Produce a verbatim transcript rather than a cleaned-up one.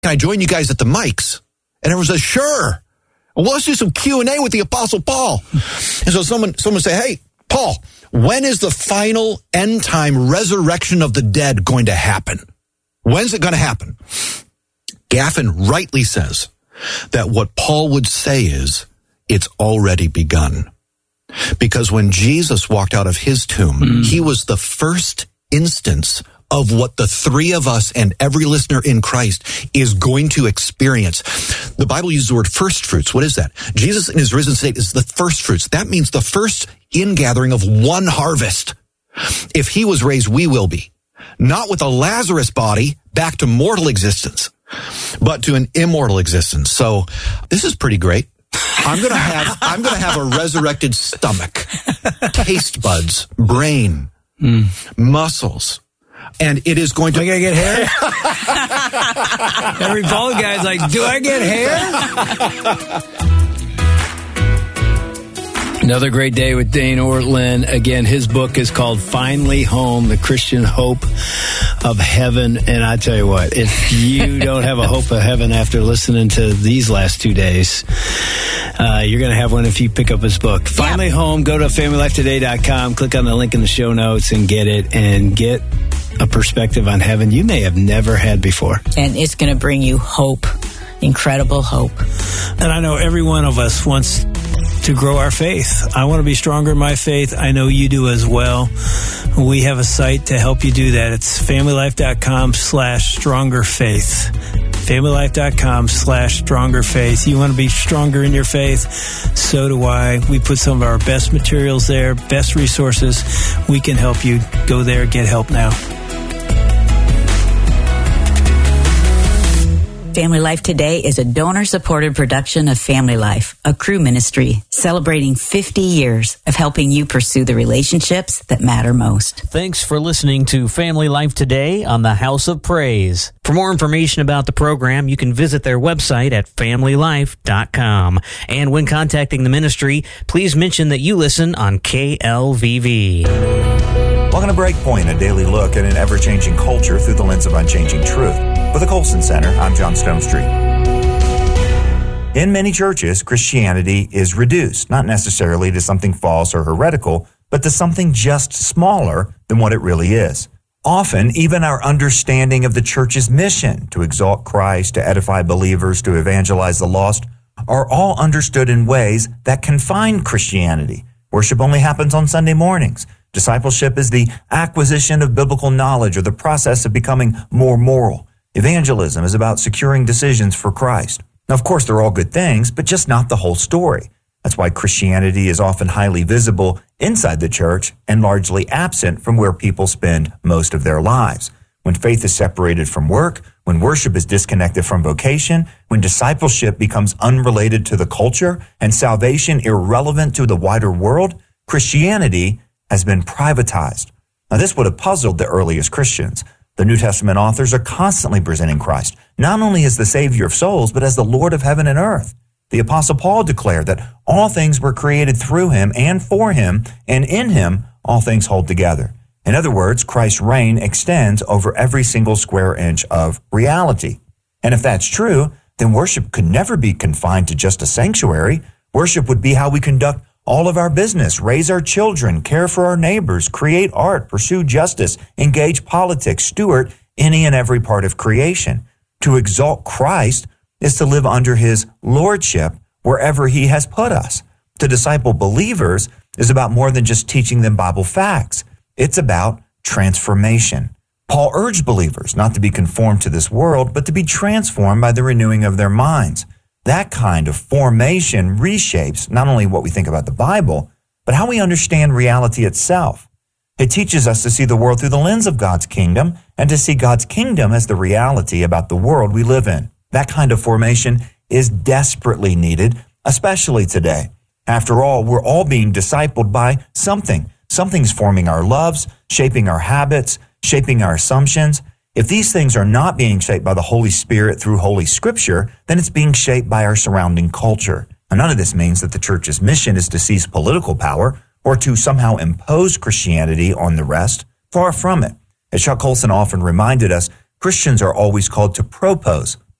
can I join you guys at the mics? And everyone says, sure. Well, let's do some Q and A with the Apostle Paul. And so someone, someone say, hey, Paul, when is the final end time resurrection of the dead going to happen? When's it going to happen? Gaffin rightly says that what Paul would say is, it's already begun. Because when Jesus walked out of his tomb, mm. he was the first instance of what the three of us and every listener in Christ is going to experience. The Bible uses the word first fruits. What is that? Jesus in his risen state is the first fruits. That means the first ingathering of one harvest. If he was raised, we will be. Not with a Lazarus body back to mortal existence, but to an immortal existence. So this is pretty great. I'm going to have, I'm going to have a resurrected stomach, taste buds, brain, mm. muscles. And it is going to... Am I going to get hair? Every bald guy's like, do I get hair? Another great day with Dane Ortlund. Again, his book is called Finally Home, The Christian Hope of Heaven. And I tell you what, if you don't have a hope of heaven after listening to these last two days, uh, you're going to have one if you pick up his book. Yeah. Finally Home, go to family life today dot com, click on the link in the show notes and get it, and get a perspective on heaven you may have never had before. And it's going to bring you hope, incredible hope. And I know every one of us wants to grow our faith. I want to be stronger in my faith. I know you do as well. We have a site to help you do that. It's family life dot com slash stronger faith. family life dot com slash stronger faith. You want to be stronger in your faith? So do I. We put some of our best materials there, best resources. We can help you. Go there, get help now. Family Life Today is a donor-supported production of Family Life, a crew ministry celebrating fifty years of helping you pursue the relationships that matter most. Thanks for listening to Family Life Today on the House of Praise. For more information about the program, you can visit their website at family life dot com. And when contacting the ministry, please mention that you listen on K L V V. Welcome to Breakpoint, a daily look at an ever-changing culture through the lens of unchanging truth. For the Colson Center, I'm John Stonestreet. In many churches, Christianity is reduced, not necessarily to something false or heretical, but to something just smaller than what it really is. Often, even our understanding of the church's mission to exalt Christ, to edify believers, to evangelize the lost, are all understood in ways that confine Christianity. Worship only happens on Sunday mornings. Discipleship is the acquisition of biblical knowledge or the process of becoming more moral. Evangelism is about securing decisions for Christ. Now, of course, they're all good things, but just not the whole story. That's why Christianity is often highly visible inside the church and largely absent from where people spend most of their lives. When faith is separated from work, when worship is disconnected from vocation, when discipleship becomes unrelated to the culture and salvation irrelevant to the wider world, Christianity has been privatized. Now, this would have puzzled the earliest Christians. The New Testament authors are constantly presenting Christ, not only as the Savior of souls, but as the Lord of heaven and earth. The Apostle Paul declared that all things were created through him and for him, and in him all things hold together. In other words, Christ's reign extends over every single square inch of reality. And if that's true, then worship could never be confined to just a sanctuary. Worship would be how we conduct all of our business, raise our children, care for our neighbors, create art, pursue justice, engage politics, steward any and every part of creation. To exalt Christ is to live under his lordship wherever he has put us. To disciple believers is about more than just teaching them Bible facts. It's about transformation. Paul urged believers not to be conformed to this world, but to be transformed by the renewing of their minds. That kind of formation reshapes not only what we think about the Bible, but how we understand reality itself. It teaches us to see the world through the lens of God's kingdom and to see God's kingdom as the reality about the world we live in. That kind of formation is desperately needed, especially today. After all, we're all being discipled by something. Something's forming our loves, shaping our habits, shaping our assumptions. If these things are not being shaped by the Holy Spirit through Holy Scripture, then it's being shaped by our surrounding culture. Now, none of this means that the church's mission is to seize political power or to somehow impose Christianity on the rest. Far from it. As Chuck Colson often reminded us, Christians are always called to propose,